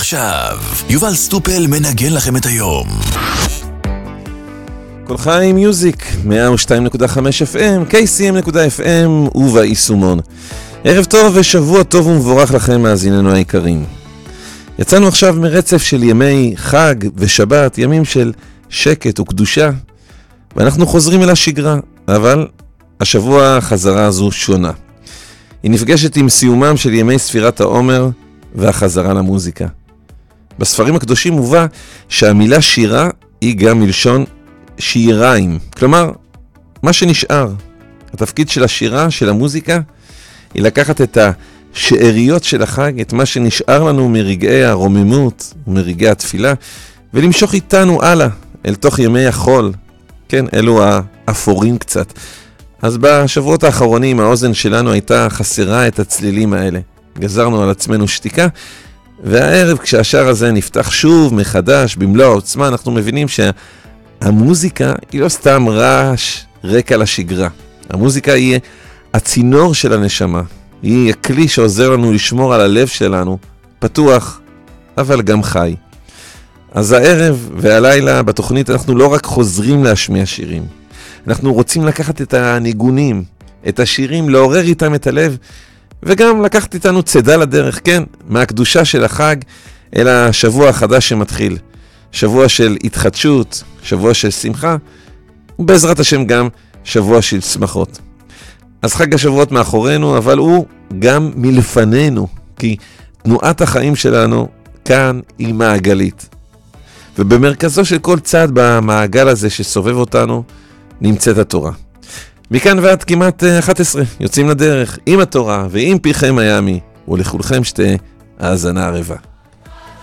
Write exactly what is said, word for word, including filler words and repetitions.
עכשיו, יובל סטופל מנגן לכם את היום. כל חיים מיוזיק, מאה ושתיים נקודה חמש אף אם, קיי סי אם נקודה אף אם וביישומון. ערב טוב ושבוע טוב ומבורך לכם מאזיננו היקרים. יצאנו עכשיו מרצף של ימי חג ושבת, ימים של שקט וקדושה, ואנחנו חוזרים אל השגרה, אבל השבוע החזרה הזו שונה. היא נפגשת עם סיומם של ימי ספירת העומר והחזרה למוזיקה. בספרים הקדושים מובא שהמילה שירה היא גם מלשון שיריים, כלומר, מה שנשאר. התפקיד של השירה, של המוזיקה, היא לקחת את השאריות של החג, את מה שנשאר לנו מרגעי הרוממות ומרגעי התפילה, ולמשוך איתנו הלאה, אל תוך ימי החול. כן, אלו האפורים קצת. אז בשבועות האחרונים האוזן שלנו הייתה חסרה את הצלילים האלה. גזרנו על עצמנו שתיקה, והערב כשהשער הזה נפתח שוב מחדש במלוא העוצמה, אנחנו מבינים שהמוזיקה היא לא סתם רעש רקע לשגרה. המוזיקה היא הצינור של הנשמה. היא הכלי שעוזר לנו לשמור על הלב שלנו פתוח, אבל גם חי. אז הערב והלילה בתוכנית אנחנו לא רק חוזרים להשמיע שירים. אנחנו רוצים לקחת את הניגונים, את השירים, לעורר איתם את הלב, וגם לקחת איתנו צדה לדרך, כן, מהקדושה של החג אל השבוע החדש שמתחיל. שבוע של התחדשות, שבוע של שמחה, ובעזרת השם גם שבוע של שמחות. אז חג השבועות מאחורינו, אבל הוא גם מלפנינו, כי תנועת החיים שלנו כאן היא מעגלית. ובמרכזו של כל צד במעגל הזה שסובב אותנו, נמצאת התורה. מכאן ועד כמעט אחת עשרה יוצאים לדרך עם התורה ועם פיכם הימי, ולכולכם שתהיה האזנה ערבה.